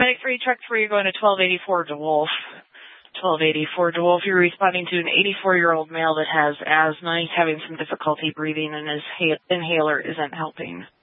Paramedic 3, truck 3, you're going to 1284 DeWolf. 1284 DeWolf, you're responding to an 84-year-old male that has asthma. He's having some difficulty breathing and his inhaler isn't helping.